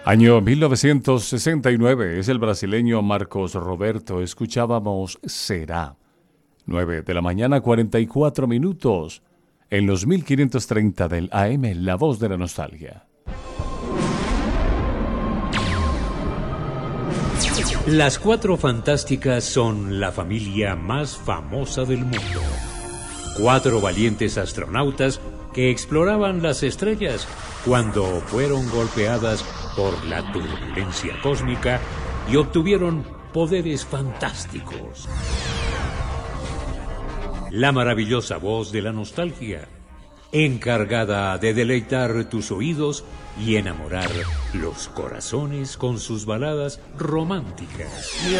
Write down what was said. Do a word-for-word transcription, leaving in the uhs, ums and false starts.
Año mil novecientos sesenta y nueve, es el brasileño Marcos Roberto. Escuchábamos Será. nueve de la mañana, cuarenta y cuatro minutos. En los mil quinientos treinta del A M, La Voz de la Nostalgia. Las Cuatro Fantásticas son la familia más famosa del mundo. Cuatro valientes astronautas que exploraban las estrellas cuando fueron golpeadas por la turbulencia cósmica y obtuvieron poderes fantásticos. La maravillosa voz de la nostalgia, encargada de deleitar tus oídos y enamorar los corazones con sus baladas románticas.